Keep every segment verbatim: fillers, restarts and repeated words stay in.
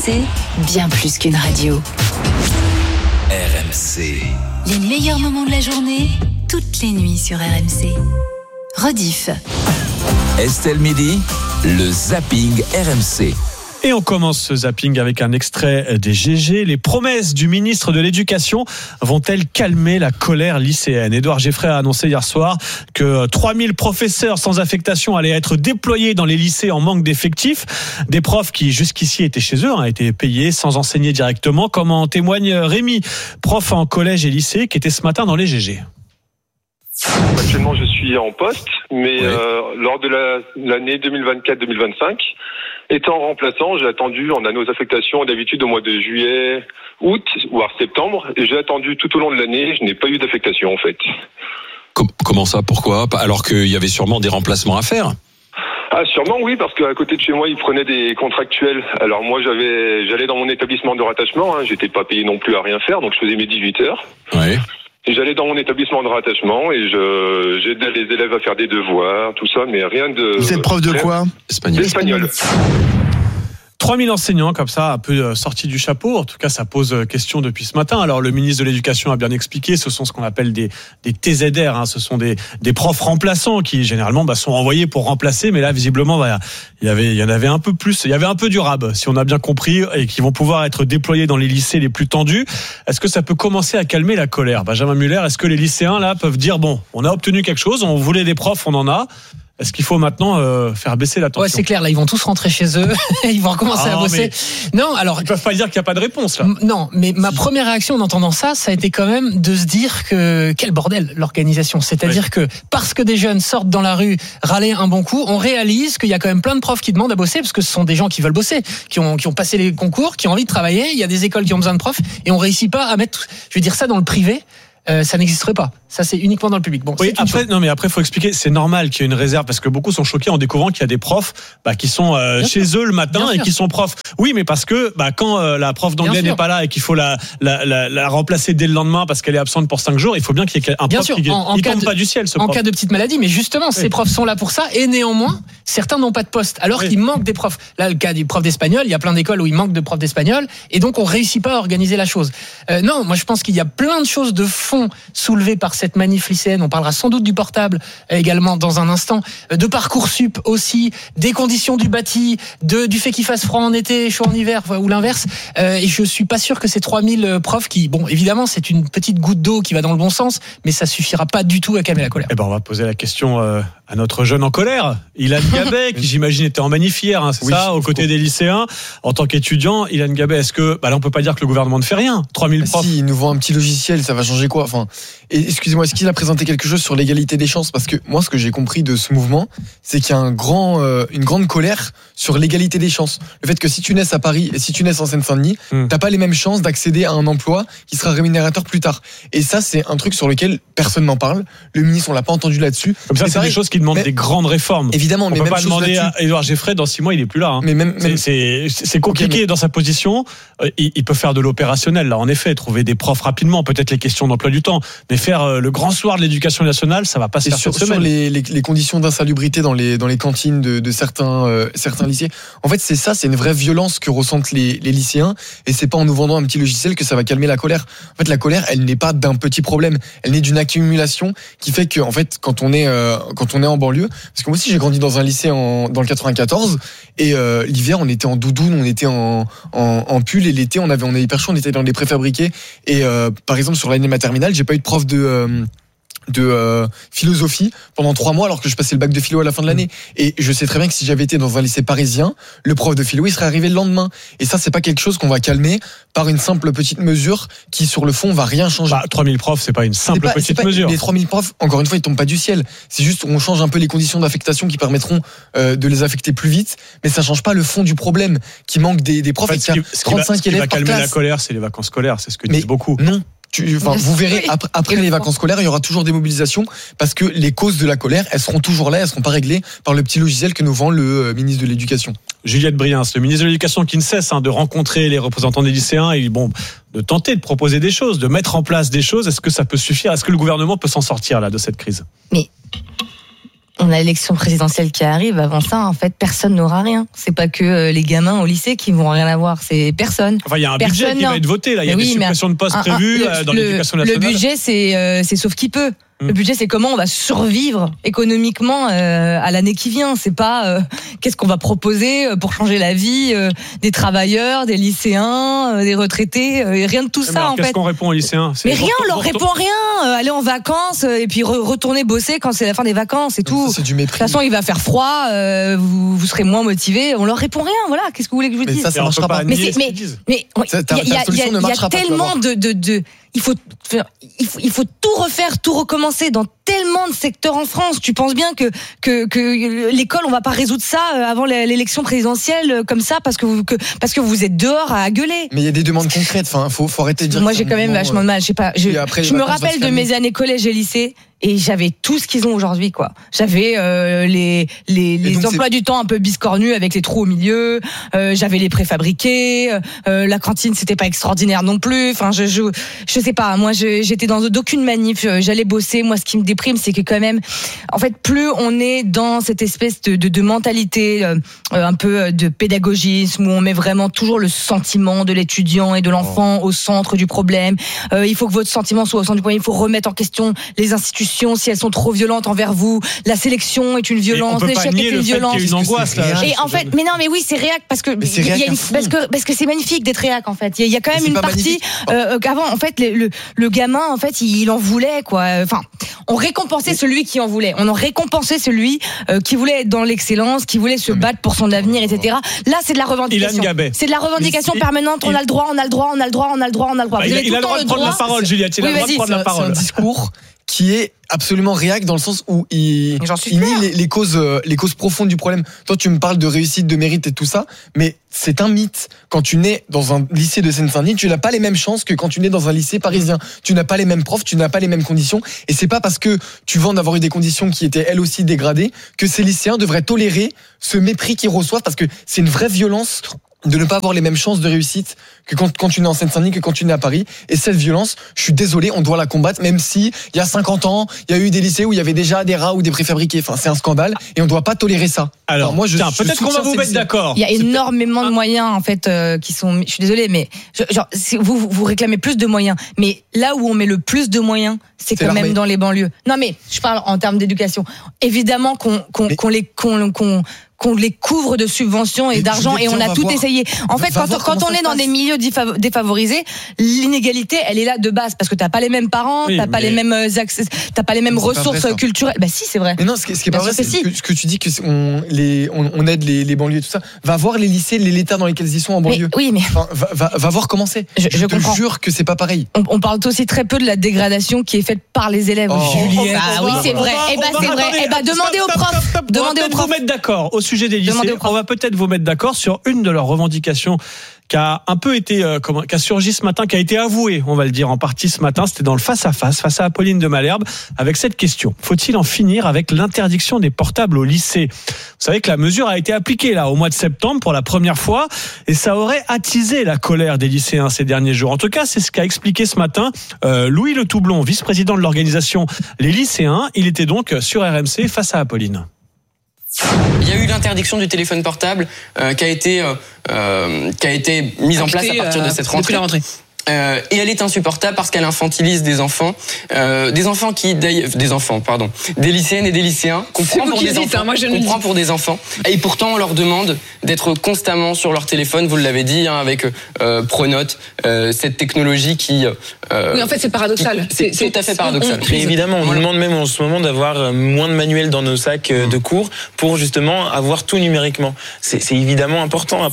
C, bien plus qu'une radio. R M C. Les meilleurs moments de la journée, toutes les nuits sur R M C. Rediff. Estelle Midi, le zapping R M C. Et on commence ce zapping avec un extrait des G G. Les promesses du ministre de l'Éducation vont-elles calmer la colère lycéenne ? Édouard Geffray a annoncé hier soir que trois mille professeurs sans affectation allaient être déployés dans les lycées en manque d'effectifs. Des profs qui jusqu'ici étaient chez eux, ont été payés sans enseigner directement, comme en témoigne Rémi, prof en collège et lycée, qui était ce matin dans les G G. Actuellement, je suis en poste, mais oui. euh, lors de la, l'année deux mille vingt-quatre deux mille vingt-cinq, étant remplaçant, j'ai attendu, on a nos affectations d'habitude au mois de juillet, août, voire septembre, et j'ai attendu tout au long de l'année, je n'ai pas eu d'affectation en fait. Comment ça ? Pourquoi ? Alors qu'il y avait sûrement des remplacements à faire. Ah sûrement oui, parce qu'à côté de chez moi, ils prenaient des contractuels. Alors moi, j'avais, j'allais dans mon établissement de rattachement, hein, j'étais pas payé non plus à rien faire, donc je faisais mes dix-huit heures. Ouais. Et j'allais dans mon établissement de rattachement et je, j'aidais les élèves à faire des devoirs, tout ça, mais rien de... Vous êtes prof de rien, quoi ? Espagnol. L'espagnol. trois mille enseignants comme ça, un peu sortis du chapeau. En tout cas, ça pose question depuis ce matin. Alors, le ministre de l'Éducation a bien expliqué, ce sont ce qu'on appelle des, des T Z R. Hein. Ce sont des, des profs remplaçants qui, généralement, bah, sont envoyés pour remplacer. Mais là, visiblement, bah, il y avait, il y en avait un peu plus. Il y avait un peu du rab, si on a bien compris, et qui vont pouvoir être déployés dans les lycées les plus tendus. Est-ce que ça peut commencer à calmer la colère ? Benjamin Muller, est-ce que les lycéens, là, peuvent dire, bon, on a obtenu quelque chose, on voulait des profs, on en a. Est-ce qu'il faut maintenant euh, faire baisser la tension ? Ouais, c'est clair. Là, ils vont tous rentrer chez eux. Ils vont recommencer ah, à bosser. Non, alors. Ils peuvent pas dire qu'il n'y a pas de réponse, là. M- non, mais ma première réaction en entendant ça, ça a été quand même de se dire que quel bordel l'organisation. C'est-à-dire oui. que parce que des jeunes sortent dans la rue râler un bon coup, on réalise qu'il y a quand même plein de profs qui demandent à bosser parce que ce sont des gens qui veulent bosser, qui ont qui ont passé les concours, qui ont envie de travailler. Il y a des écoles qui ont besoin de profs et on réussit pas à mettre. Je veux dire ça dans le privé. Euh, ça n'existerait pas. Ça, c'est uniquement dans le public. Bon, oui, après, non, mais après, faut expliquer. C'est normal qu'il y ait une réserve parce que beaucoup sont choqués en découvrant qu'il y a des profs, bah, qui sont euh, chez sûr. eux le matin Bien et sûr. qui sont profs. Oui, mais parce que, bah, quand euh, la prof d'anglais n'est pas là et qu'il faut la, la, la, la remplacer dès le lendemain parce qu'elle est absente pour cinq jours, il faut bien qu'il y ait un bien prof sûr. qui, en, il tombe de, pas du ciel, ce en prof. cas de petite maladie. Mais justement, oui. ces profs sont là pour ça et néanmoins, certains n'ont pas de poste alors oui. qu'il manque des profs. Là, le cas du prof d'espagnol, il y a plein d'écoles où il manque de profs d'espagnol et donc on réussit pas à organiser la chose. Euh, non, moi, je pense qu'il y a plein de choses de fond soulevées par cette manif lycéenne. On parlera sans doute du portable également dans un instant, de Parcoursup aussi, des conditions du bâti, de, du fait qu'il fasse froid en été, chaud en hiver ou l'inverse. Euh, et je suis pas sûr que ces trois mille profs qui, bon, évidemment, c'est une petite goutte d'eau qui va dans le bon sens, mais ça suffira pas du tout à calmer la colère. Eh ben, on va poser la question euh, à notre jeune en colère, Ilan Gabet, qui j'imagine était en manif hier, hein, c'est oui, ça, aux côtés des lycéens. En tant qu'étudiant, Ilan Gabet, est-ce que, bah là, on peut pas dire que le gouvernement ne fait rien. trois mille profs. Si, il nous vend un petit logiciel, ça va changer quoi? Enfin, et, excusez-moi, est-ce qu'il a présenté quelque chose sur l'égalité des chances? Parce que moi, ce que j'ai compris de ce mouvement, c'est qu'il y a un grand, euh, une grande colère sur l'égalité des chances. Le fait que si tu naisses à Paris et si tu naisses en Seine-Saint-Denis, mmh. t'as pas les mêmes chances d'accéder à un emploi qui sera rémunérateur plus tard. Et ça, c'est un truc sur lequel personne n'en parle. Le ministre, on l'a pas entendu là-dessus. Comme ça, c'est, c'est des choses qui demandent mais, des grandes réformes. Évidemment, on mais peut même pas demander là-dessus. à Édouard Geffray, dans six mois, il est plus là. Hein. Mais même, même... C'est, c'est, c'est compliqué okay, mais... dans sa position. Il, il peut faire de l'opérationnel, là, en effet, trouver des profs rapidement, peut-être les questions d'emploi du temps. Mais faire le grand soir de l'éducation nationale, ça va pas se faire sur, cette semaine. Sur les, les, les conditions d'insalubrité dans les, dans les cantines de, de certains, euh, certains lycées. En fait, c'est ça, c'est une vraie violence que ressentent les, les lycéens. Et c'est pas en nous vendant un petit logiciel que ça va calmer la colère. En fait, la colère, elle n'est pas d'un petit problème. Elle naît d'une accumulation qui fait que, en fait, quand on est, euh, quand on est en banlieue, parce que moi aussi, j'ai grandi dans un lycée en, dans le quatre-vingt-quatorze, et euh, l'hiver, on était en doudoune, on était en, en, en pull, et l'été, on avait, on avait hyper chaud, on était dans des préfabriqués. Et euh, par exemple, sur l'année maternelle, j'ai pas eu de prof de euh, de euh, philosophie pendant trois mois alors que je passais le bac de philo à la fin de l'année. Et je sais très bien que si j'avais été dans un lycée parisien, le prof de philo il serait arrivé le lendemain. Et ça, c'est pas quelque chose qu'on va calmer par une simple petite mesure qui sur le fond va rien changer. Bah, trois mille profs, c'est pas une simple pas, petite pas, mesure. Les trois mille profs, encore une fois, ils tombent pas du ciel. C'est juste on change un peu les conditions d'affectation qui permettront euh, de les affecter plus vite, mais ça change pas le fond du problème qui manque des, des profs. En fait, ce qui, ce qui va, ce qui va calmer la colère, c'est les vacances scolaires, c'est ce que mais disent beaucoup. Non. Tu, enfin, vous verrez après, après les vacances scolaires, il y aura toujours des mobilisations parce que les causes de la colère, elles seront toujours là, elles seront pas réglées par le petit logiciel que nous vend le ministre de l'Éducation. Juliette Briens, le ministre de l'Éducation qui ne cesse hein, de rencontrer les représentants des lycéens et bon, de tenter de proposer des choses, de mettre en place des choses. Est-ce que ça peut suffire ? Est-ce que le gouvernement peut s'en sortir là de cette crise ? Mais On a l'élection présidentielle qui arrive. Avant ça, en fait, personne n'aura rien. C'est pas que euh, les gamins au lycée qui vont rien avoir. C'est personne. Enfin, il y a un personne, budget qui non. va être voté là. Il y a mais des oui, suppressions de postes un, prévues un, le, dans le, l'éducation nationale. Le budget, c'est, euh, c'est sauf qui peut. Le budget, c'est comment on va survivre économiquement euh, à l'année qui vient. C'est pas euh, qu'est-ce qu'on va proposer pour changer la vie euh, des travailleurs, des lycéens, euh, des retraités. Euh, rien de tout Mais ça alors, en qu'est-ce fait. qu'on répond aux lycéens? C'est Mais rien, on leur retour- répond rien. Euh, aller en vacances euh, et puis re- retourner bosser quand c'est la fin des vacances et tout. Ça, c'est du De mépris. toute façon, il va faire froid. Euh, vous, vous serez moins motivés. On leur répond rien. Voilà. Qu'est-ce que vous voulez que je vous Mais dise ça, ça Et on marchera peut pas. Mais nier c'est- ce qu'ils mais- disent. Mais ouais, Ça, ta- il y a, il y a- ta solution il y a- ne il y a marchera pas, tu vas tellement voir. de, de, de, il faut, faire- il faut, il faut tout refaire, tout recommencer dans tellement de secteurs en France. Tu penses bien que que, que l'école, on va pas résoudre ça avant l'élection présidentielle comme ça parce que vous que, parce que vous êtes dehors à gueuler. Mais il y a des demandes concrètes. Enfin, faut, faut arrêter de dire. Moi, que j'ai c'est quand un même mouvement, vachement de mal. Je sais pas. Je, Et après, les je me vacances vont rappelle se de mes calmer. années collège et lycée. Et j'avais tout ce qu'ils ont aujourd'hui, quoi. J'avais euh, les les, les donc, emplois c'est- du temps un peu biscornus avec les trous au milieu. Euh, j'avais les préfabriqués. Euh, la cantine, c'était pas extraordinaire non plus. Enfin, je je je sais pas. Moi, je, j'étais dans d'aucune manif. J'allais bosser. Moi, ce qui me déprime, c'est que quand même, en fait, plus on est dans cette espèce de de, de mentalité euh, un peu de pédagogisme où on met vraiment toujours le sentiment de l'étudiant et de l'enfant au centre du problème. Euh, il faut que votre sentiment soit au centre du problème. Il faut remettre en question les institutions si elles sont trop violentes envers vous. La sélection est une violence, on peut pas l'échec nier est le une fait qu'il y violence. ait une angoisse là. réac. Et en fait, mais non, mais oui, c'est réac parce que Mais c'est il y a réac une- à fond. parce que parce que c'est magnifique d'être réac en fait. Il y a, il y a quand Mais même c'est une pas partie magnifique. euh, qu'avant en fait le, le le gamin en fait il, il en voulait quoi. Enfin, on récompensait celui qui en voulait. On en récompensait celui euh, qui voulait être dans l'excellence, qui voulait se battre pour son avenir, et cetera. Là, c'est de la revendication. Ilan Gabet. C'est de la revendication Il- permanente. On il- a le droit, on a le droit, on a le droit, on a le droit, on a le droit. Bah, Vous il a, avez il tout a le le temps droit de prendre la parole, Juliette. Il a Oui, le droit de vas-y, prendre la C'est un parole. discours qui est absolument réac dans le sens où il, J'en suis il nie claire. les, les causes, euh, les causes profondes du problème. Toi, tu me parles de réussite, de mérite et tout ça, mais c'est un mythe. Quand tu nais dans un lycée de Seine-Saint-Denis, tu n'as pas les mêmes chances que quand tu nais dans un lycée parisien. Tu n'as pas les mêmes profs, tu n'as pas les mêmes conditions. Et c'est pas parce que tu vends d'avoir eu des conditions qui étaient elles aussi dégradées que ces lycéens devraient tolérer ce mépris qu'ils reçoivent, parce que c'est une vraie violence de ne pas avoir les mêmes chances de réussite que quand, quand tu nais en Seine-Saint-Denis, que quand tu nais à Paris. Et cette violence, je suis désolé, on doit la combattre, même si il y a cinquante ans, il y a eu des lycées où il y avait déjà des rats ou des préfabriqués. Enfin, c'est un scandale et on ne doit pas tolérer ça. Alors, moi, je, tiens, je peut-être qu'on va soutiens vous ces mettre lycéens. d'accord. Il y a C'est énormément de moyens en fait euh, qui sont. Je suis désolée, mais je- genre si vous vous réclamez plus de moyens, mais là où on met le plus de moyens, c'est C'est quand l'armée. même dans les banlieues. Non, mais je parle en termes d'éducation. Évidemment qu'on qu'on Mais- qu'on les qu'on qu'on qu'on les couvre de subventions et Mais d'argent Juliette, et on viens, a on va tout voir. essayé. En fait, Va quand, voir quand comment on ça est se dans passe. des milieux défav- défavorisés, l'inégalité, elle est là de base parce que t'as pas les mêmes parents, Oui, t'as pas mais- les mêmes euh, accès, t'as pas les mêmes Mais c'est pas ressources vrai, ça. culturelles. Bah si, c'est vrai. Mais non, ce qui, ce qui est pas Bien vrai, sûr c'est que si. que, ce que tu dis que c'est- on, les, on, on aide les, les banlieues et tout ça. Va voir les lycées, les l'état dans lesquels ils sont en Mais, banlieue. oui, mais Enfin, va, va, va voir comment c'est. Je- je te comprends. jure que c'est pas pareil. on, on parle aussi très peu de la dégradation qui est faite par les élèves. Oh. Juliette. On Ah va- oui, c'est on vrai. va- Eh ben, on va- c'est vrai. attendez, Eh ben, stop, demandez aux stop, profs. stop, stop. On va Demandez aux peut-être profs. vous mettre d'accord au sujet des Demandez lycées. aux profs. On va peut-être vous mettre d'accord sur une de leurs revendications qui a un peu été, euh, comment, qui a surgi ce matin, qui a été avouée, on va le dire en partie ce matin. C'était dans le face à face, face à Apolline de Malherbe, avec cette question. Faut-il en finir avec l'interdiction des portables au lycée? Vous savez que la mesure a été appliquée là au mois de septembre pour la première fois, et ça aurait attisé la colère des lycéens ces derniers jours. En tout cas, c'est ce qu'a expliqué ce matin euh, Louis Le Toublon, vice-président de l'organisation Les Lycéens. Il était donc sur R M C face à Apolline. Il y a eu l'interdiction du téléphone portable euh, qui a été euh, euh, qui a été mise en place à partir de cette rentrée. Depuis la rentrée. Euh, et elle est insupportable parce qu'elle infantilise des enfants, euh, des enfants qui, d'ailleurs- des enfants, pardon, des lycéennes et des lycéens qu'on C'est prend vous pour qui des le dites, enfants, hein, moi, je ne qu'on le prend dis. pour des enfants, et pourtant on leur demande d'être constamment sur leur téléphone. Vous l'avez dit, hein, avec euh, Pronote, euh, cette technologie qui. Euh, Oui, en fait, c'est paradoxal. C'est C'est- tout à fait c'est- paradoxal. on- Mais évidemment, on nous Voilà. demande même en ce moment d'avoir euh, moins de manuels dans nos sacs euh, de cours pour justement avoir tout numériquement. C'est c'est évidemment important.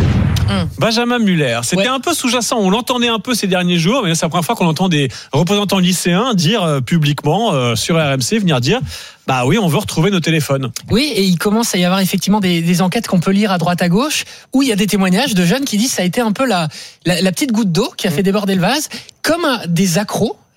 Benjamin Muller, c'était Ouais. un peu sous-jacent, on l'entendait un peu ces derniers jours, mais c'est la première fois qu'on entend des représentants lycéens dire euh, publiquement euh, sur R M C, venir dire bah oui, on veut retrouver nos téléphones. Oui, et il commence à y avoir effectivement des, des enquêtes qu'on peut lire à droite à gauche, où il y a des témoignages de jeunes qui disent que ça a été un peu la, la, la petite goutte d'eau qui a fait déborder le vase, comme un- des accros.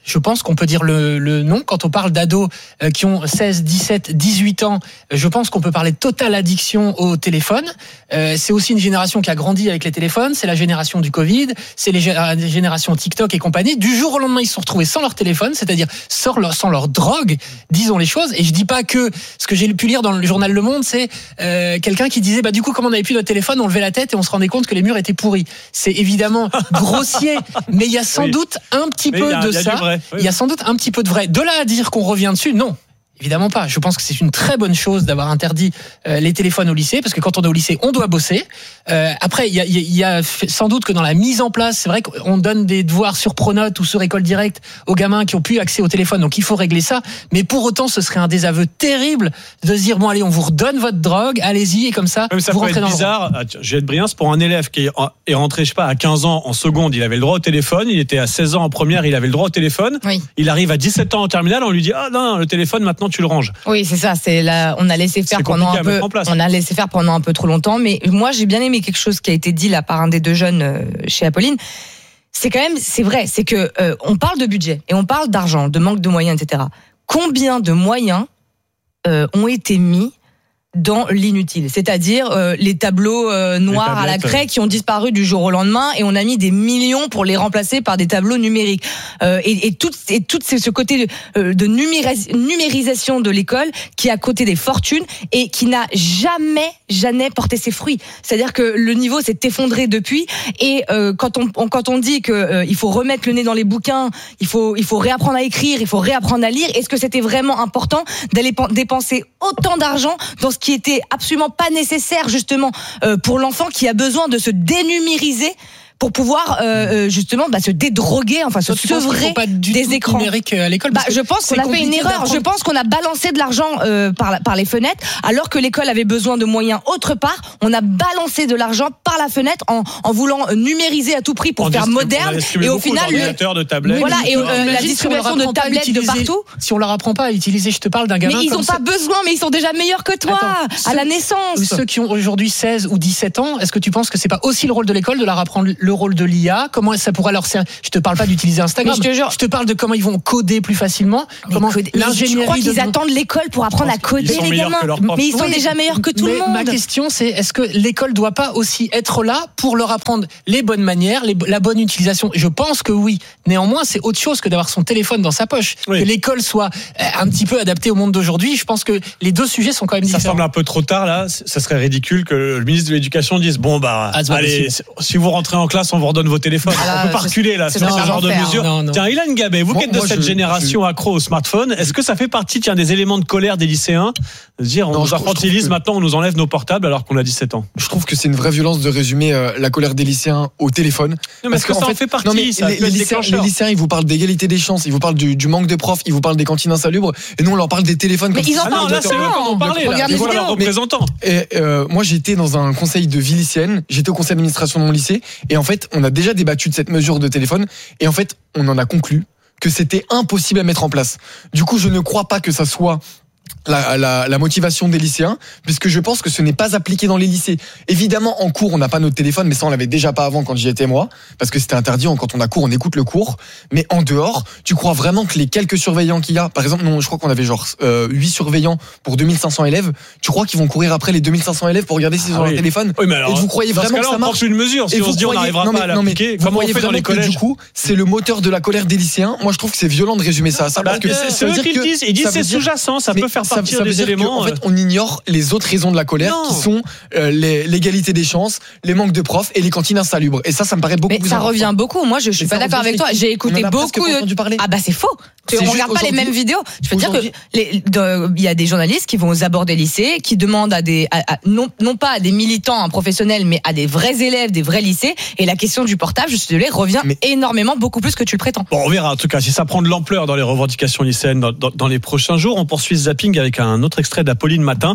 Je pense qu'on peut dire le, le non. Quand on parle d'ados euh, qui ont seize, dix-sept, dix-huit ans, je pense qu'on peut parler de totale addiction au téléphone. Euh, c'est aussi une génération qui a grandi avec les téléphones. C'est la génération du Covid. C'est les, gé- les générations TikTok et compagnie. Du jour au lendemain, ils se sont retrouvés sans leur téléphone, c'est-à-dire sans leur, sans leur drogue, disons les choses. Et je dis pas que ce que j'ai pu lire dans le journal Le Monde, c'est euh, quelqu'un qui disait bah du coup, comme on n'avait plus notre téléphone, on levait la tête et on se rendait compte que les murs étaient pourris. C'est évidemment grossier, mais il y a sans Oui. doute un petit Mais peu il y a- de il y a ça. du vrai. Oui. Il y a sans doute un petit peu de vrai. De là à dire qu'on revient dessus, non. Évidemment pas. Je pense que c'est une très bonne chose d'avoir interdit euh, les téléphones au lycée, parce que quand on est au lycée, on doit bosser. Euh, après, il y a, il y a sans doute que dans la mise en place, c'est vrai qu'on donne des devoirs sur Pronote ou sur École Directe aux gamins qui ont plus accès au téléphone, donc il faut régler ça. Mais pour autant, ce serait un désaveu terrible de se dire bon allez, on vous redonne votre drogue, allez-y et comme ça, Même ça vous peut rentrez être dans le rang. bizarre. Juliette Briens, pour un élève qui est est rentré, je sais pas, à quinze ans en seconde, il avait le droit au téléphone. Il était à seize ans en première, il avait le droit au téléphone. Oui. Il arrive à dix-sept ans en terminale, on lui dit ah non, non, le téléphone maintenant tu le ranges. Oui, c'est ça. C'est là, on a laissé faire C'est pendant compliqué un à peu. mettre en place. On a laissé faire pendant un peu trop longtemps. Mais moi, j'ai bien aimé quelque chose qui a été dit là par un des deux jeunes euh, chez Apolline. C'est quand même, c'est vrai, c'est que euh, on parle de budget et on parle d'argent, de manque de moyens, et cetera. Combien de moyens euh, ont été mis dans l'inutile, c'est-à-dire euh, les tableaux euh, noirs à la tablettes, craie qui ont disparu du jour au lendemain et on a mis des millions pour les remplacer par des tableaux numériques euh, et, et tout et tout ce côté de, euh, de numéris- numérisation de l'école qui a coûté des fortunes et qui n'a jamais jamais porté ses fruits. C'est-à-dire que le niveau s'est effondré depuis et euh, quand on, on quand on dit que euh, il faut remettre le nez dans les bouquins, il faut il faut réapprendre à écrire, il faut réapprendre à lire, est-ce que c'était vraiment important d'aller pen- dépenser autant d'argent dans ce qui était absolument pas nécessaire justement euh, pour l'enfant qui a besoin de se dénumériser pour pouvoir euh, justement bah, se dédroguer, enfin se Toi, tu penses qu'il sevrer faut pas du des tout écrans. numérique à l'école Bah, parce que je pense c'est qu'on a fait une compliqué erreur. d'apprendre. Je pense qu'on a balancé de l'argent euh, par, la- par les fenêtres, alors que l'école avait besoin de moyens autre part. On a balancé de l'argent par la fenêtre en, en voulant numériser à tout prix pour On faire distribue- on a moderne. distribué Et au beaucoup final, le- d'ordinateurs, de tablettes. voilà, et euh, Imagine la si on distribution leur de apprend pas à tablettes de utiliser- partout. Si on leur apprend pas à utiliser, je te parle d'un gamin Mais ils comme n'ont ça. pas besoin, mais ils sont déjà meilleurs que toi Attends, à ceux- la naissance. Ceux qui ont aujourd'hui seize ou dix-sept ans, est-ce que tu penses que c'est pas aussi le rôle de l'école de leur apprendre le rôle de l'I A? Comment ça pourrait leur servir? Je te parle pas d'utiliser Instagram. Mais je te jure- je te parle de comment ils vont coder plus facilement. Mais Comment code- mais tu l'ingénierie crois qu'ils de- attendent l'école pour apprendre à coder, Ils sont les meilleurs gamins? que leurs profs. Mais ils sont Oui, déjà meilleurs que tout mais le monde. ma question, c'est est-ce que l'école doit pas aussi être là pour leur apprendre les bonnes manières, les, la bonne utilisation? Je pense que oui. Néanmoins, c'est autre chose que d'avoir son téléphone dans sa poche. Oui. Que l'école soit euh, un petit peu adaptée au monde d'aujourd'hui. Je pense que les deux sujets sont quand même Ça différents. semble un peu trop tard là. Ça serait ridicule que le ministre de l'Éducation dise bon bah Ah, c'est pas allez, possible. si vous rentrez en classe, on vous redonne vos téléphones. Ah, on peut pas c'est- reculer là. c'est C'est pas ce ce genre de qu'on va faire. mesure. Non, non. Tiens, Ilan Gabet, vous Moi- qui êtes de moi, cette je- génération accro au smartphone, est-ce que ça fait partie tiens des éléments de colère des lycéens de se dire on Non, nous je trouve- je infantilise, trouve que- maintenant on nous enlève nos portables alors qu'on a dix-sept ans. Je trouve que c'est une vraie violence de résumer euh, la colère des lycéens au téléphone. Non, mais est-ce que qu'en ça en fait partie, non, mais ça les, peut les être lycéens, déclencheur. les lycéens, ils vous parlent d'égalité des chances, ils vous parlent du, du manque de profs, ils vous parlent des cantines insalubres, et nous on leur parle des téléphones. Mais comme ils si en c'était Ah non, parlent là tout c'est le eux temps. qu'on en parlait. Regarde Là. les Et voilà vidéos. leurs représentants. Et euh, moi j'étais dans un conseil de vie lycéenne, j'étais au conseil d'administration de mon lycée, et en fait on a déjà débattu de cette mesure de téléphone, et en fait on en a conclu que c'était impossible à mettre en place. Du coup je ne crois pas que ça soit La, la, la motivation des lycéens, puisque je pense que ce n'est pas appliqué dans les lycées. Évidemment, en cours, on n'a pas notre téléphone, mais ça, on l'avait déjà pas avant quand j'y étais moi, parce que c'était interdit. Quand on a cours, on écoute le cours. Mais en dehors, tu crois vraiment que les quelques surveillants qu'il y a, par exemple, non, je crois qu'on avait genre euh, huit surveillants pour deux mille cinq cents élèves, tu crois qu'ils vont courir après les deux mille cinq cents élèves pour regarder s'ils Ah ont oui. leur téléphone? Oui, mais alors, Et vous croyez dans ce vraiment cas-là, que ça on prend marche? plus une mesure. Si Et on vous se dit on croyez- n'arrivera non, pas mais- à non, mais l'appliquer, vous comment on croyez fait dans vraiment les que, collèges? du coup, c'est le moteur de la colère des lycéens? Moi, je trouve que c'est violent de résumer ça à ça. Bah, parce que c'est ça veut eux dire qui le que- disent. Ils disent ça c'est veut dire- sous-jacent, ça mais peut faire ça- partir ça veut des dire que, éléments. en fait, on ignore les autres raisons de la colère Non. qui sont euh, les- l'égalité des chances, les manques de profs et les cantines insalubres. Et ça, ça me paraît beaucoup Mais plus ça important. revient beaucoup. Moi, je suis Mais pas ça d'accord revient avec toi. aussi. J'ai On écouté en a presque beaucoup pas de. entendu parler. Ah bah c'est faux. Tu- C'est on juste regarde pas les aujourd'hui- mêmes vidéos. Je peux te dire que aujourd'hui- les- de- il y a des journalistes qui vont aux abords des lycées, qui demandent à des, à- à- non, non pas à des militants, un professionnels, mais à des vrais élèves, des vrais lycées. Et la question du portable, je suis désolée, revient Mais- énormément, beaucoup plus que tu le prétends. Bon, on verra en tout cas si ça prend de l'ampleur dans les revendications lycéennes dans, dans- dans les prochains jours. On poursuit ce zapping avec un autre extrait d'Apolline Matin.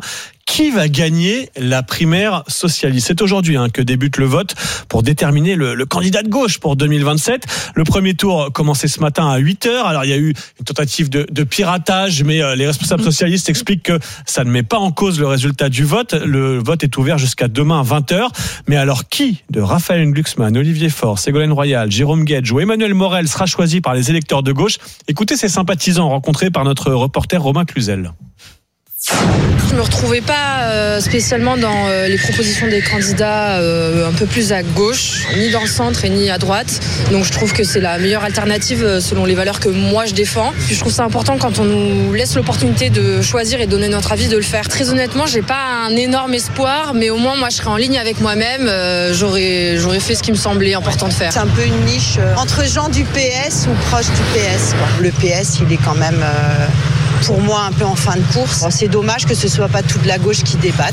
Qui va gagner la primaire socialiste? C'est aujourd'hui hein, que débute le vote pour déterminer le, le candidat de gauche pour deux mille vingt-sept. Le premier tour commençait ce matin à huit heures. Alors il y a eu une tentative de, de piratage, mais euh, les responsables socialistes expliquent que ça ne met pas en cause le résultat du vote. Le vote est ouvert jusqu'à demain à vingt heures. Mais alors qui de Raphaël Glucksmann, Olivier Faure, Ségolène Royal, Jérôme Guedj ou Emmanuel Morel sera choisi par les électeurs de gauche? Écoutez ces sympathisants rencontrés par notre reporter Romain Cluzel. Je ne me retrouvais pas spécialement dans les propositions des candidats un peu plus à gauche, ni dans le centre et ni à droite. Donc je trouve que c'est la meilleure alternative selon les valeurs que moi je défends. Puis je trouve ça important quand on nous laisse l'opportunité de choisir et de donner notre avis de le faire. Très honnêtement, j'ai pas un énorme espoir, mais au moins moi je serai en ligne avec moi-même. J'aurais, j'aurais fait ce qui me semblait important de faire. C'est un peu une niche entre gens du P S ou proches du P S, quoi. Le P S, il est quand même... Euh... pour moi un peu en fin de course. C'est dommage que ce soit pas toute la gauche qui débatte.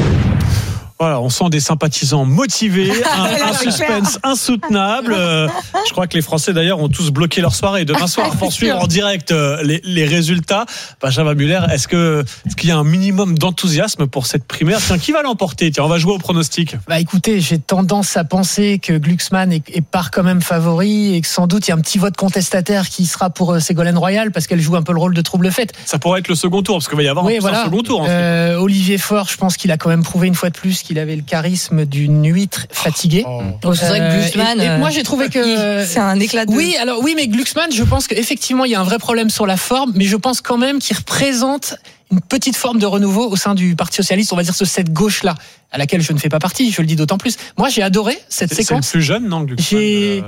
Voilà, on sent des sympathisants motivés, un, un suspense insoutenable. Euh, je crois que les Français d'ailleurs ont tous bloqué leur soirée demain soir pour suivre en direct euh, les, les résultats. Benjamin Muller, est-ce que est-ce qu'il y a un minimum d'enthousiasme pour cette primaire? Tiens, qui va l'emporter? Tiens, on va jouer au pronostic. Bah écoutez, j'ai tendance à penser que Glucksmann est, est part quand même favori et que sans doute il y a un petit vote contestataire qui sera pour euh, Ségolène Royal parce qu'elle joue un peu le rôle de trouble-fête. Ça pourrait être le second tour parce qu'il va y avoir oui, un, voilà. un second tour. Euh, Olivier Faure, je pense qu'il a quand même prouvé une fois de plus qu'il avait le charisme d'une huître fatiguée. Oh, c'est vrai que Glucksmann, euh, et, et moi j'ai trouvé que c'est un éclat de... Oui, alors oui, mais Glucksmann, je pense qu'effectivement il y a un vrai problème sur la forme, mais je pense quand même qu'il représente une petite forme de renouveau au sein du Parti socialiste, on va dire cette gauche-là, à laquelle je ne fais pas partie, je le dis d'autant plus. Moi, j'ai adoré cette c'est, séquence. C'est le plus jeune, non, Glucksmann? J'ai...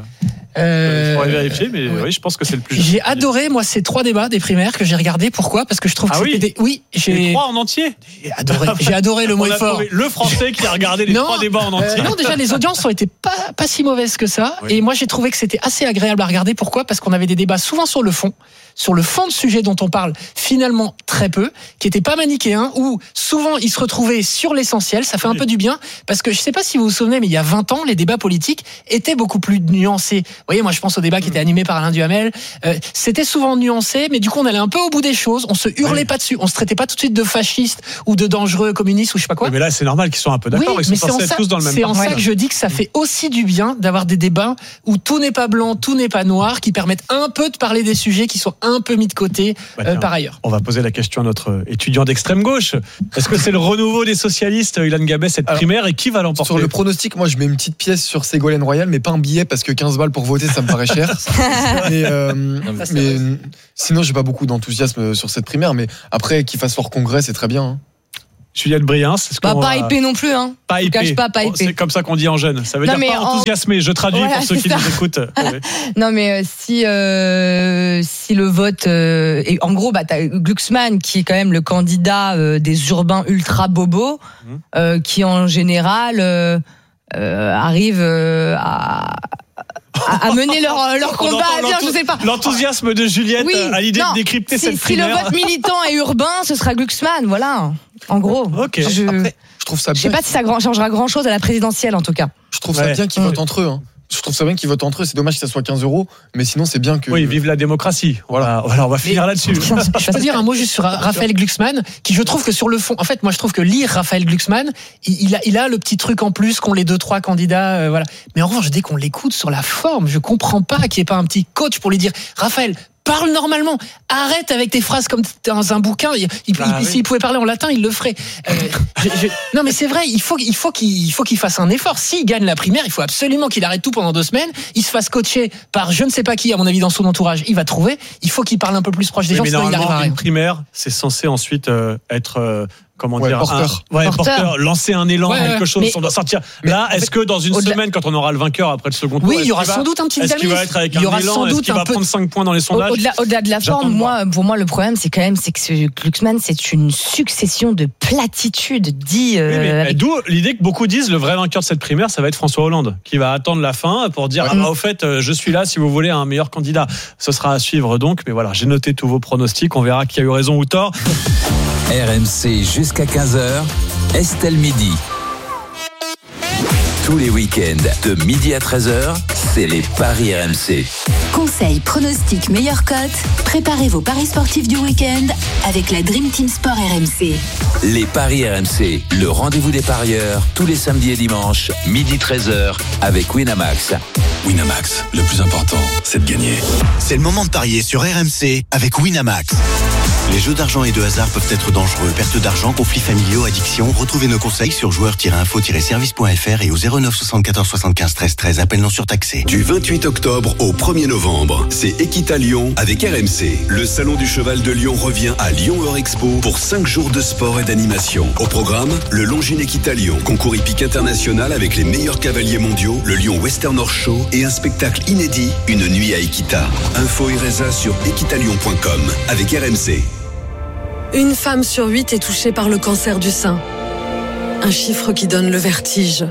Euh, euh, vérifier, mais ouais. oui, je pense que c'est le plus jeune. J'ai adoré, moi, ces trois débats des primaires que j'ai regardés. Pourquoi? Parce que je trouve que ah c'était oui, des... oui, j'ai les trois en entier. J'ai adoré. J'ai adoré le mot fort. Le Français qui a regardé les non, trois débats en entier. Euh, non, déjà les audiences ont été pas pas si mauvaises que ça. Oui. Et moi, j'ai trouvé que c'était assez agréable à regarder. Pourquoi? Parce qu'on avait des débats souvent sur le fond, sur le fond de sujet dont on parle finalement très peu, qui était pas manichéen, où souvent ils se retrouvaient sur l'essentiel. Ça fait oui. un peu du bien, parce que je sais pas si vous vous souvenez, mais il y a vingt ans, les débats politiques étaient beaucoup plus nuancés. Vous voyez, moi je pense au débat qui était animé par Alain Duhamel. Euh, c'était souvent nuancé, mais du coup on allait un peu au bout des choses. On se hurlait oui. pas dessus, on se traitait pas tout de suite de fascistes ou de dangereux communistes ou je sais pas quoi. Oui, mais là c'est normal qu'ils soient un peu d'accord. Oui, ils sont censés être tous dans le même. C'est en ça que je dis que ça fait aussi du bien d'avoir des débats où tout n'est pas blanc, tout n'est pas noir, qui permettent un peu de parler des sujets qui sont un peu mis de côté bah, tiens, euh, par ailleurs. On va poser la question à notre étudiant d'extrême gauche. Est-ce que c'est le renouveau des socialistes, Ilan Gabet, cette Alors, primaire, et qui va l'emporter? Sur le pronostic, moi je mets une petite pièce sur Ségolène Royal, mais pas un billet parce que quinze balles pour voter, ça me paraît cher. mais euh, non, mais, mais sinon, j'ai pas beaucoup d'enthousiasme sur cette primaire, mais après, qu'ils fassent leur congrès, c'est très bien. Hein. Juliette Briens, c'est ce bah, qu'on pas va... hypé non plus, hein. Pas hypé. Cache pas, pas hypé. C'est comme ça qu'on dit en jeune. Ça veut non, dire pas en... enthousiasmé. Je traduis voilà, pour ceux qui ça. nous écoutent. non, mais euh, si euh, si le vote euh, et en gros, bah t'as Glucksmann qui est quand même le candidat euh, des urbains ultra bobos, mmh. euh, qui en général euh, euh, arrive euh, à à mener leur, leur combat à bien, je sais pas. L'enthousiasme de Juliette oui, à l'idée non, de décrypter si, cette si primaire. Si le vote militant est urbain, ce sera Glucksmann, voilà. En gros. Ok. Je, Après, je trouve ça bien. Je sais pas si ça changera grand chose à la présidentielle, en tout cas. Je trouve ouais. ça bien qu'ils mmh. votent entre eux. Hein. Je trouve ça bien qu'ils votent entre eux. C'est dommage que ça soit quinze euros, mais sinon c'est bien que. Oui, vive la démocratie. Voilà, voilà on va finir mais, là-dessus. Je peux dire un mot juste sur Raphaël Glucksmann, qui je trouve que sur le fond, en fait, moi je trouve que lire Raphaël Glucksmann, il a, il a le petit truc en plus qu'ont les deux trois candidats, euh, voilà. Mais en revanche, dès qu'on l'écoute sur la forme, je comprends pas qu'il n'y ait pas un petit coach pour lui dire, Raphaël, parle normalement. Arrête avec tes phrases comme dans un bouquin. Il, il, bah, il, oui. S'il pouvait parler en latin, il le ferait. Euh, je, je, non, mais c'est vrai. Il faut, il faut qu'il, il faut qu'il fasse un effort. S'il gagne la primaire, il faut absolument qu'il arrête tout pendant deux semaines. Il se fasse coacher par je ne sais pas qui, à mon avis, dans son entourage. Il va trouver. Il faut qu'il parle un peu plus proche des oui, gens. Mais sinon normalement, il arrive à une primaire, c'est censé ensuite euh, être. Euh, Comment ouais, dire porteur. Un, ouais, porteur. porteur, lancer un élan, ouais, quelque chose, mais, on doit sortir. Là, est-ce fait, que dans une semaine, la... quand on aura le vainqueur après le second tour, oui, il y aura sans va, doute un petit est-ce qu'il va être avec un élan, est-ce qu'il va prendre cinq points dans les sondages? Au-delà, au-delà de la J'attends forme, de moi, pour moi, le problème, c'est quand même, c'est que ce Glucksmann, c'est une succession de platitudes dit. Euh, oui, mais, avec... D'où l'idée que beaucoup disent le vrai vainqueur de cette primaire, ça va être François Hollande, qui va attendre la fin pour dire, ouais. ah, bah, au fait, je suis là si vous voulez un meilleur candidat. Ce sera à suivre donc, mais voilà, j'ai noté tous vos pronostics, on verra qui a eu raison ou tort. R M C jusqu'à quinze heures, Estelle Midi. Tous les week-ends, de midi à treize heures, c'est les paris R M C. Conseils, pronostics, meilleures cotes. Préparez vos paris sportifs du week-end avec la Dream Team Sport R M C. Les paris R M C, le rendez-vous des parieurs, tous les samedis et dimanches, midi treize heures, avec Winamax. Winamax, le plus important, c'est de gagner. C'est le moment de parier sur R M C avec Winamax. Les jeux d'argent et de hasard peuvent être dangereux. Perte d'argent, conflits familiaux, addiction. Retrouvez nos conseils sur joueurs tiret info tiret service point f r et au zéro neuf soixante-quatorze soixante-quinze treize treize. Appel non surtaxé. Du vingt-huit octobre au premier novembre, c'est Equita Lyon avec R M C. Le salon du cheval de Lyon revient à Lyon Eurexpo pour cinq jours de sport et d'animation. Au programme, le Longines Equita Lyon, concours hippique international avec les meilleurs cavaliers mondiaux, le Lyon Western Horse Show et un spectacle inédit, une nuit à Equita. Info et résa sur equitalyon point com avec R M C. Une femme sur huit est touchée par le cancer du sein. Un chiffre qui donne le vertige.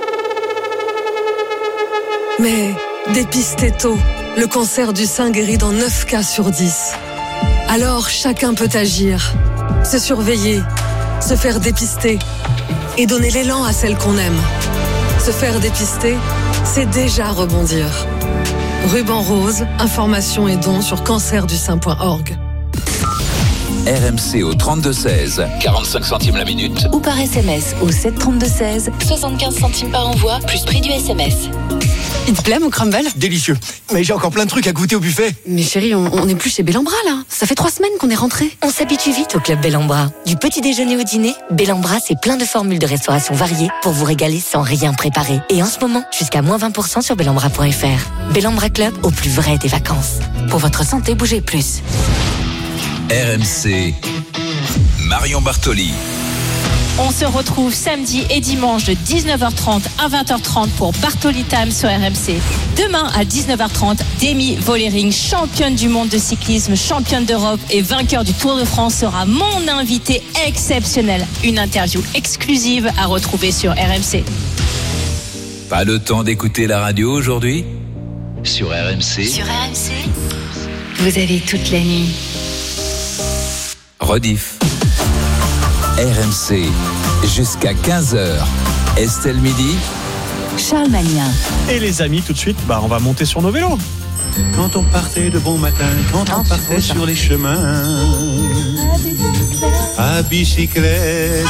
Mais dépistez tôt, le cancer du sein guérit dans neuf cas sur dix. Alors chacun peut agir, se surveiller, se faire dépister et donner l'élan à celle qu'on aime. Se faire dépister, c'est déjà rebondir. Ruban rose, informations et dons sur cancer du sein point org. R M C au trente-deux seize, quarante-cinq centimes la minute. Ou par S M S au sept trente-deux seize, soixante-quinze centimes par envoi, plus prix du S M S. Il te plaît mon crumble? Délicieux. Mais j'ai encore plein de trucs à goûter au buffet. Mais chérie, on, on est plus chez Bellambra là. Ça fait trois semaines qu'on est rentrés. On s'habitue vite au club Bellambra. Du petit déjeuner au dîner, Bellambra c'est plein de formules de restauration variées pour vous régaler sans rien préparer. Et en ce moment, jusqu'à moins vingt pour cent sur bellambra point f r. Bellambra Club, au plus vrai des vacances. Pour votre santé, bougez plus. R M C, Marion Bartoli. On se retrouve samedi et dimanche de dix-neuf heures trente à vingt heures trente pour Bartoli Time sur R M C. Demain à dix-neuf heures trente, Demi Vollering, championne du monde de cyclisme, championne d'Europe et vainqueur du Tour de France, sera mon invité exceptionnel. Une interview exclusive à retrouver sur R M C. Pas le temps d'écouter la radio aujourd'hui? Sur R M C. Sur R M C, vous avez toute la nuit. Rediff. R M C, jusqu'à quinze heures. Estelle Midi. Charles Magnien. Et les amis, tout de suite, bah, on va monter sur nos vélos. Quand on partait de bon matin, quand on partait sur les chemins, à bicyclette.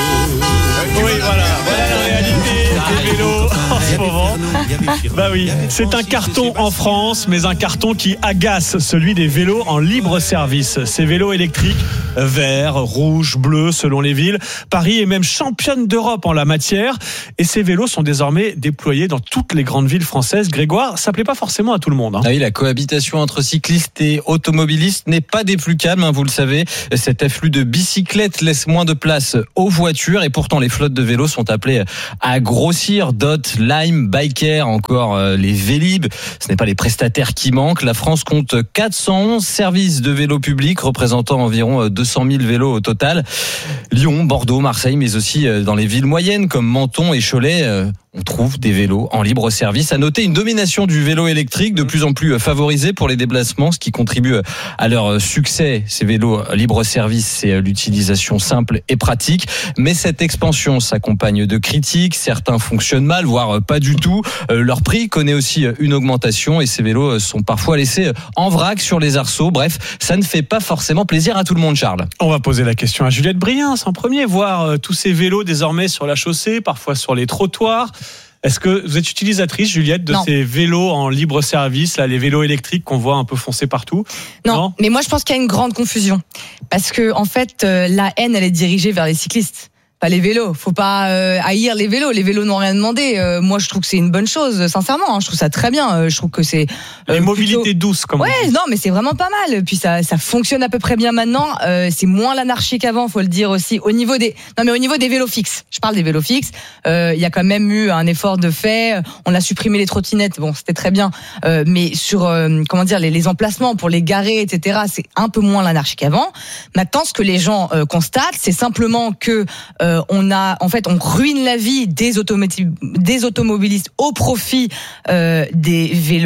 Oui, voilà, voilà la réalité des vélos en ce moment. Bah oui, c'est un carton en France, mais un carton qui agace, celui des vélos en libre service. Ces vélos électriques, verts, rouges, bleus, selon les villes. Paris est même championne d'Europe en la matière. Et ces vélos sont désormais déployés dans toutes les grandes villes françaises. Grégoire, ça plaît pas forcément à tout le monde. Hein. Ah oui, la cohabitation entre cyclistes et automobilistes n'est pas des plus calmes, hein, vous le savez. Cet afflux de bicyclettes laisse moins de place aux voitures et pourtant les flottes de vélos sont appelées à grossir. Dot, Lime, Biker, encore euh, les Vélib. Ce n'est pas les prestataires qui manquent. La France compte quatre cent onze services de vélos publics représentant environ deux cent mille vélos au total. Lyon, Bordeaux, Marseille, mais aussi dans les villes moyennes comme Menton et Cholet. Euh, On trouve des vélos en libre service. À noter une domination du vélo électrique de plus en plus favorisée pour les déplacements, ce qui contribue à leur succès. Ces vélos libre service, c'est l'utilisation simple et pratique. Mais cette expansion s'accompagne de critiques. Certains fonctionnent mal, voire pas du tout. Leur prix connaît aussi une augmentation et ces vélos sont parfois laissés en vrac sur les arceaux. Bref, ça ne fait pas forcément plaisir à tout le monde, Charles. On va poser la question à Juliette Briens en premier, voir tous ces vélos désormais sur la chaussée, parfois sur les trottoirs. Est-ce que vous êtes utilisatrice, Juliette, de non. ces vélos en libre service, là, les vélos électriques qu'on voit un peu foncer partout? Non, non, mais moi je pense qu'il y a une grande confusion. Parce que en fait, euh, la haine, elle est dirigée vers les cyclistes. Pas les vélos. Faut pas euh, haïr les vélos. Les vélos n'ont rien demandé. Euh, moi, je trouve que c'est une bonne chose, sincèrement. Hein, je trouve ça très bien. Euh, je trouve que c'est euh, les mobilités plutôt... douces, comme ouais, on dit. Non, mais c'est vraiment pas mal. Puis ça, ça fonctionne à peu près bien maintenant. Euh, c'est moins l'anarchie qu'avant, faut le dire aussi. Au niveau des, non, mais au niveau des vélos fixes. Je parle des vélos fixes. Il euh, y a quand même eu un effort de fait. On a supprimé les trottinettes. Bon, c'était très bien. Euh, mais sur, euh, comment dire, les, les emplacements pour les garer, et cetera. C'est un peu moins l'anarchie qu'avant. Maintenant, ce que les gens euh, constatent, c'est simplement que euh, on a en En fait, on ruine la vie des, automobilistes au profit euh, des vélos.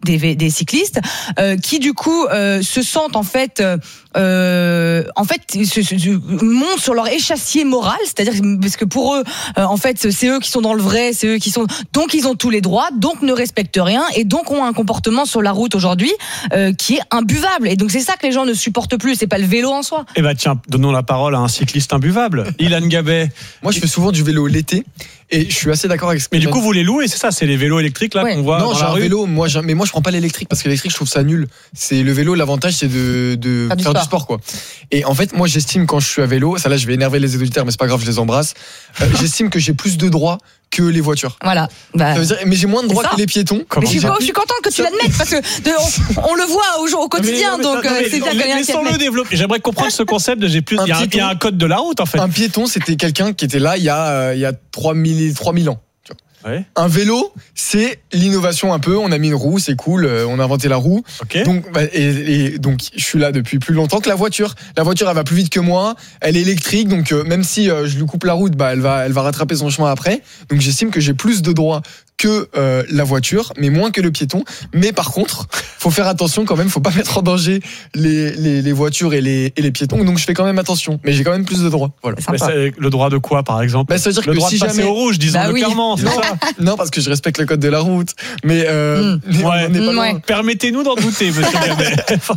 des, des cyclistes euh, qui du coup euh, se sentent en fait euh, en fait se, se, montent sur leur échassier moral, c'est-à-dire parce que pour eux euh, en fait c'est eux qui sont dans le vrai, c'est eux qui sont donc ils ont tous les droits, donc ne respectent rien et donc ont un comportement sur la route aujourd'hui euh, qui est imbuvable. Et donc c'est ça que les gens ne supportent plus, c'est pas le vélo en soi. Eh ben tiens, donnons la parole à un cycliste imbuvable, Ilan Gabet. Moi je fais souvent du vélo l'été. Et je suis assez d'accord avec ce que Mais du coup, vous les louez, c'est ça, c'est les vélos électriques là ouais. qu'on voit non, dans j'ai la un rue. vélo, moi, j'ai, mais moi je prends pas l'électrique parce que l'électrique je trouve ça nul. C'est le vélo, l'avantage c'est de, de faire, du, faire sport. du sport quoi. Et en fait, moi j'estime quand je suis à vélo, ça là je vais énerver les auditeurs, mais c'est pas grave, je les embrasse. Euh, j'estime que j'ai plus de droits que les voitures. Voilà. Bah, ça veut dire, mais j'ai moins de droits que les piétons. Mais je suis, pas, je suis contente que tu l'admettes parce que de, on, on le voit au, au quotidien, mais, donc non, mais, c'est bien qu'il y a laissons-le développer. J'aimerais comprendre ce concept de j'ai plus. Il y, y a un code de la route en fait. Un piéton, c'était quelqu'un qui était là il y a euh, il y a trois mille ans. Ouais. Un vélo, c'est l'innovation un peu. On a mis une roue, c'est cool. Euh, on a inventé la roue. Okay. Donc, bah, et, et donc, je suis là depuis plus longtemps que la voiture. La voiture, elle va plus vite que moi. Elle est électrique, donc euh, même si euh, je lui coupe la route, bah, elle va, elle va rattraper son chemin après. Donc, j'estime que j'ai plus de droits que euh, la voiture, mais moins que le piéton. Mais par contre, faut faire attention quand même. Faut pas mettre en danger les, les, les voitures et les, et les piétons. Donc, je fais quand même attention. Mais j'ai quand même plus de droits. Voilà. Mais c'est le droit de quoi, par exemple? Bah, ça veut dire le que droit si de passer jamais au rouge, disons-le bah oui. clairement. C'est non, ça. non, parce que je respecte le code de la route. Mais, euh, mmh. mais ouais. on n'est pas mmh, loin. ouais. Permettez-nous d'en douter, monsieur Gabet.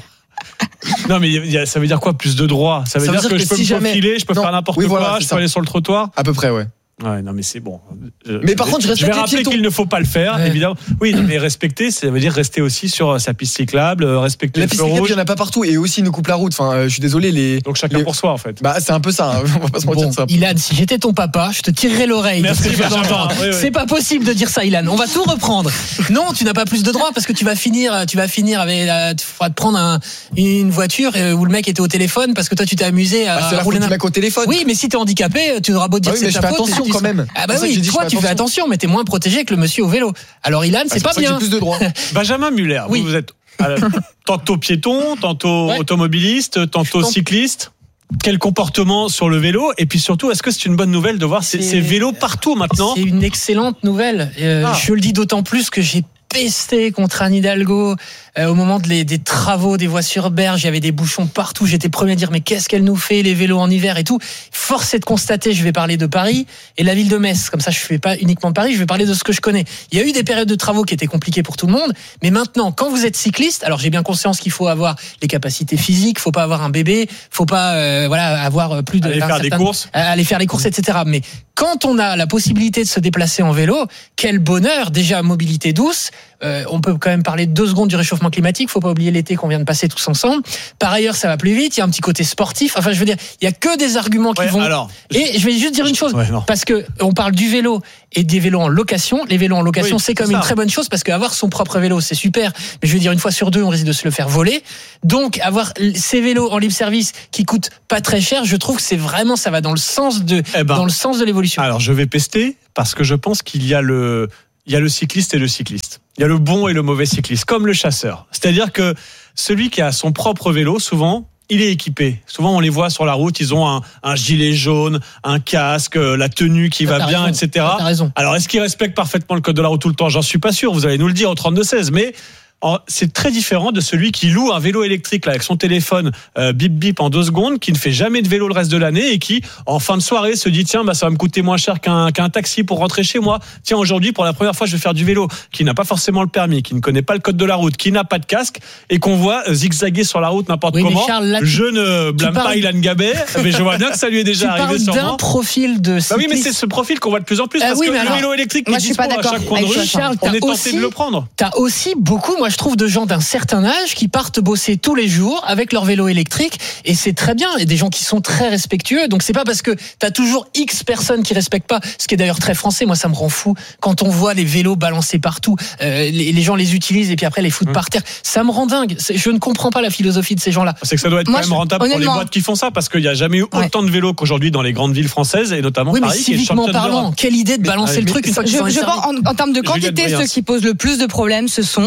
Non mais y a, ça veut dire quoi plus de droits? Ça veut, ça dire, veut dire que, que je peux si me jamais... profiler, je peux non. faire n'importe oui, voilà, quoi, je peux ça. aller sur le trottoir. À peu près, ouais. Ouais, non mais c'est bon. Je, mais par contre, je, je vais rappeler qu'il ne faut pas le faire, ouais. évidemment. Oui, mais respecter, ça veut dire rester aussi sur sa piste cyclable, respecter la le piste feu cyclable, rouge. il n'y en a pas partout et aussi nous coupe la route. Enfin, euh, je suis désolé les. Donc chacun les... pour soi en fait. Bah c'est un peu ça. Hein. On va pas se mentir bon, de ça. Ilan, si j'étais ton papa, je te tirerais l'oreille. Merci. Oui, oui. C'est pas possible de dire ça, Ilan. On va tout reprendre. Non, tu n'as pas plus de droits parce que tu vas finir, tu vas finir avec, tu vas te prendre un, une voiture où le mec était au téléphone parce que toi tu t'es amusé à. Bah, c'est la rouler faute du mec au téléphone. Oui, mais si t'es handicapé, tu auras beau dire ah oui, que c'est ta faute. Mais je fais attention quand même. Ah bah oui, toi tu fais attention, mais t'es moins protégé que le monsieur au vélo. Alors Ilan, c'est pas bien. J'ai plus de droits. Benjamin Muller, oui. vous, vous êtes tantôt piéton, tantôt ouais. automobiliste, tantôt cycliste. Quel comportement sur le vélo? Et puis surtout, est-ce que c'est une bonne nouvelle de voir ces, ces vélos partout maintenant? C'est une excellente nouvelle. Euh, ah. Je le dis d'autant plus que j'ai pesté contre Anne Hidalgo euh, au moment de les, des travaux des voies sur berge. Il y avait des bouchons partout. J'étais premier à dire mais qu'est-ce qu'elle nous fait les vélos en hiver et tout. Force est de constater, je vais parler de Paris et la ville de Metz. Comme ça, je fais pas uniquement de Paris, je vais parler de ce que je connais. Il y a eu des périodes de travaux qui étaient compliquées pour tout le monde, mais maintenant, quand vous êtes cycliste, alors j'ai bien conscience qu'il faut avoir les capacités physiques, faut pas avoir un bébé, faut pas euh, voilà avoir plus de aller faire certain, des courses, aller faire les courses, et cetera. Mais quand on a la possibilité de se déplacer en vélo, quel bonheur! Déjà mobilité douce. Euh, on peut quand même parler deux secondes du réchauffement climatique. Faut pas oublier l'été qu'on vient de passer tous ensemble. Par ailleurs, ça va plus vite. Il y a un petit côté sportif. Enfin, je veux dire, il y a que des arguments qui ouais, vont. Alors, et je vais juste dire une chose, ouais, parce que on parle du vélo et des vélos en location. Les vélos en location, oui, c'est comme une très bonne chose parce qu'avoir son propre vélo, c'est super. Mais je veux dire, une fois sur deux, on risque de se le faire voler. Donc, avoir ces vélos en libre service qui coûtent pas très cher, je trouve que c'est vraiment, ça va dans le sens de, eh ben, dans le sens de l'évolution. Alors, je vais pester parce que je pense qu'il y a le, il y a le cycliste et le cycliste. Il y a le bon et le mauvais cycliste, comme le chasseur. C'est-à-dire que celui qui a son propre vélo, souvent, il est équipé. Souvent, on les voit sur la route, ils ont un, un gilet jaune, un casque, la tenue qui ça, va bien, raison. et cetera. Ça, t'as raison. Alors, est-ce qu'ils respectent parfaitement le code de la route tout le temps? J'en suis pas sûr. Vous allez nous le dire au trente-deux seize. Mais c'est très différent de celui qui loue un vélo électrique là, avec son téléphone euh, bip bip en deux secondes, qui ne fait jamais de vélo le reste de l'année et qui, en fin de soirée, se dit tiens, bah, ça va me coûter moins cher qu'un, qu'un taxi pour rentrer chez moi. Tiens, aujourd'hui, pour la première fois, je vais faire du vélo. Qui n'a pas forcément le permis, qui ne connaît pas le code de la route, qui n'a pas de casque et qu'on voit zigzaguer sur la route n'importe oui, comment. Charles, là, je ne blâme parles... pas Ilan Gabet, mais je vois bien que ça lui est déjà tu arrivé sûrement. Tu parles d'un profil de cycliste. Bah oui, mais c'est ce profil qu'on voit de plus en plus euh, parce oui, que alors, le vélo électrique moi, qui est dispo à chaque coin de rue, Charles, on est tenté aussi, de le prendre. T'as aussi beaucoup, moi je trouve, de gens d'un certain âge qui partent bosser tous les jours avec leur vélo électrique et c'est très bien. Il y a des gens qui sont très respectueux, donc c'est pas parce que t'as toujours X personnes qui respectent pas, ce qui est d'ailleurs très français. Moi, ça me rend fou quand on voit les vélos balancés partout. Euh, les, les gens les utilisent et puis après les foutent mmh. par terre. Ça me rend dingue. C'est, je ne comprends pas la philosophie de ces gens-là. C'est que ça doit être moi, quand même rentable pour les boîtes qui font ça parce qu'il n'y a jamais eu ouais. autant de vélos qu'aujourd'hui dans les grandes villes françaises et notamment oui, Paris. Mais civiquement parlant, quelle idée de balancer mais, le truc une fois qu'ils sont je pense en, en termes de quantité, ceux qui posent le plus de problèmes, ce sont honnêtement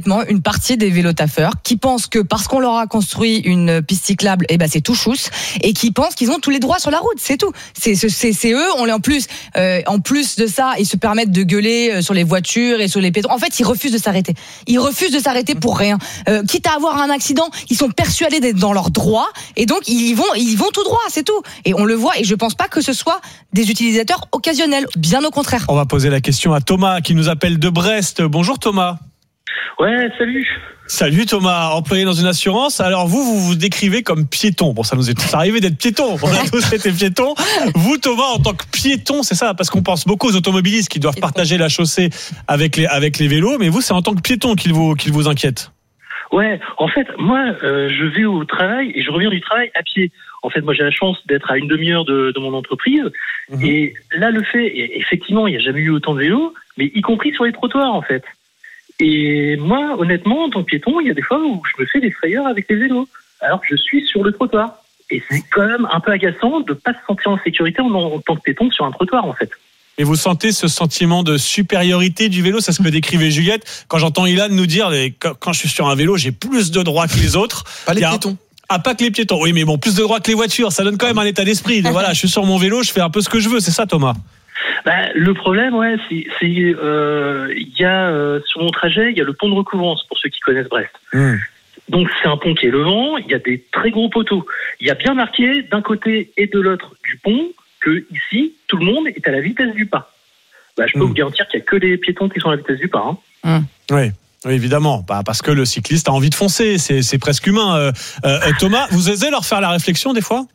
honnêtement une partie des vélotaffeurs qui pensent que parce qu'on leur a construit une piste cyclable, eh ben c'est tout chousse, et qui pensent qu'ils ont tous les droits sur la route, c'est tout. C'est c'est, c'est eux. On les en plus, euh, en plus de ça, ils se permettent de gueuler sur les voitures et sur les piétons. En fait, ils refusent de s'arrêter. Ils refusent de s'arrêter pour rien. Euh, quitte à avoir un accident, ils sont persuadés d'être dans leurs droits, et donc ils vont, ils vont tout droit, c'est tout. Et on le voit. Et je pense pas que ce soit des utilisateurs occasionnels. Bien au contraire. On va poser la question à Thomas qui nous appelle de Brest. Bonjour Thomas. Ouais, salut. Salut Thomas, employé dans une assurance. Alors vous, vous vous décrivez comme piéton. Bon, ça nous est tous arrivé d'être piéton. On a tous été piétons. Vous Thomas, en tant que piéton, c'est ça, parce qu'on pense beaucoup aux automobilistes qui doivent partager la chaussée avec les, avec les vélos. Mais vous, c'est en tant que piéton qu'il vous, qu'il vous inquiète. Ouais, en fait, moi, euh, je vais au travail et je reviens du travail à pied. En fait, moi, j'ai la chance d'être à une demi-heure de, de mon entreprise. Mmh. Et là, le fait, et effectivement, il n'y a jamais eu autant de vélos, mais y compris sur les trottoirs, en fait. Et moi, honnêtement, en tant que piéton, il y a des fois où je me fais des frayeurs avec les vélos, alors que je suis sur le trottoir. Et c'est quand même un peu agaçant de ne pas se sentir en sécurité en, en tant que piéton sur un trottoir, en fait. Et vous sentez ce sentiment de supériorité du vélo? C'est ce que décrivait Juliette. Quand j'entends Ilan nous dire, quand je suis sur un vélo, j'ai plus de droits que les autres. Pas les piétons. Ah, pas que les piétons. Oui, mais bon, plus de droits que les voitures. Ça donne quand même un état d'esprit. De, voilà, je suis sur mon vélo, je fais un peu ce que je veux. C'est ça, Thomas? Bah, le problème, ouais, c'est, c'est, euh, il y a, euh, sur mon trajet, il y a le pont de recouvrance, pour ceux qui connaissent Brest. Mmh. Donc, c'est un pont qui est levant, il y a des très gros poteaux. Il y a bien marqué, d'un côté et de l'autre du pont, que ici, tout le monde est à la vitesse du pas. Bah, je peux mmh. vous garantir qu'il n'y a que les piétons qui sont à la vitesse du pas. Hein. Mmh. Oui. Oui, évidemment, bah, parce que le cycliste a envie de foncer, c'est, c'est presque humain. Euh, euh, Thomas, vous osez leur faire la réflexion des fois?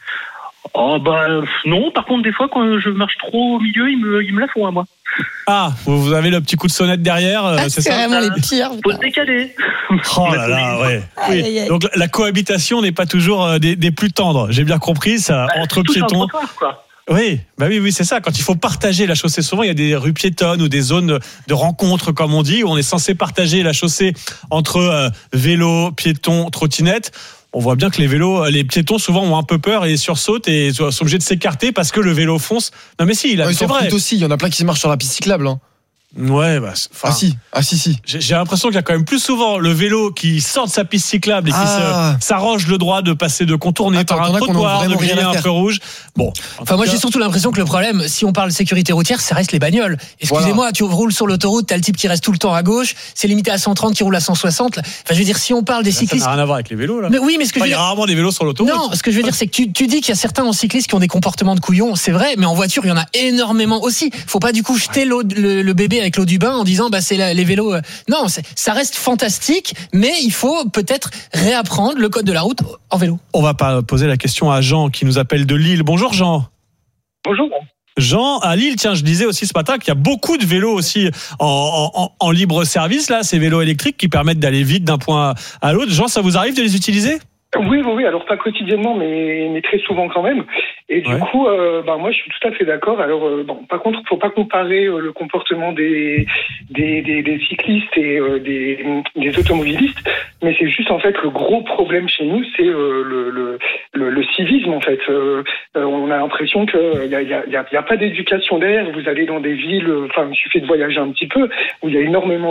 Oh bah non, par contre des fois quand je marche trop au milieu, ils me, ils me la font à moi. Ah, vous avez le petit coup de sonnette derrière, ah, c'est, c'est ça? vraiment les pires. Faut se décaler. Oh là là, ouais. Oui. Aïe, aïe. Donc la cohabitation n'est pas toujours des, des plus tendres. J'ai bien compris ça, bah, entre piétons. Un trottoir, quoi. Oui, bah oui, oui, c'est ça. Quand il faut partager la chaussée, souvent il y a des rues piétonnes ou des zones de rencontre, comme on dit, où on est censé partager la chaussée entre euh, vélos, piétons, trottinettes. On voit bien que les vélos, les piétons souvent ont un peu peur et sursautent et sont obligés de s'écarter parce que le vélo fonce. Non mais si, il a, ouais, c'est vrai. Aussi, il y en a plein qui marchent sur la piste cyclable. Hein. Ouais, bah, ah si, ah si, si. J'ai, j'ai l'impression qu'il y a quand même plus souvent le vélo qui sort de sa piste cyclable et qui ah. se, s'arroge le droit de passer, de contourner Attends, par un trottoir, de griller un feu rouge. Bon. Enfin, moi, cas... j'ai surtout l'impression que le problème, si on parle de sécurité routière, ça reste les bagnoles. Excusez-moi, voilà. Tu roules sur l'autoroute, t'as le type qui reste tout le temps à gauche, c'est limité à cent trente, qui roule à cent soixante. Enfin, je veux dire, si on parle des cyclistes. Ça n'a rien à voir avec les vélos, là. Mais oui, mais ce que enfin, je veux dire. Il y a rarement des vélos sur l'autoroute. Non, ce que je veux dire, c'est que tu, tu dis qu'il y a certains en cyclistes qui ont des comportements de couillons, c'est vrai, mais en voiture, il y en a énormément aussi. Faut pas du coup jeter l'eau, le, le bébé avec l'eau du bain en disant, bah, c'est la, les vélos. Non, c'est, ça reste fantastique, mais il faut peut-être réapprendre le code de la route en vélo. On va pas poser la question à Jean qui nous appelle de Lille. Bonjour Jean. Bonjour. Jean, à Lille, tiens, je disais aussi ce matin qu'il y a beaucoup de vélos aussi en, en, en libre service, là, ces vélos électriques qui permettent d'aller vite d'un point à l'autre. Jean, ça vous arrive de les utiliser ? Oui, oui, oui, alors pas quotidiennement, mais, mais très souvent quand même. Et du ouais. coup, euh, ben moi, je suis tout à fait d'accord. Alors, euh, bon, par contre, faut pas comparer euh, le comportement des des, des, des cyclistes et euh, des, des automobilistes, mais c'est juste en fait le gros problème chez nous, c'est euh, le, le, le le civisme en fait. Euh, on a l'impression que il y a, y a, y a pas d'éducation derrière. Vous allez dans des villes, enfin, il suffit de voyager un petit peu où il y a énormément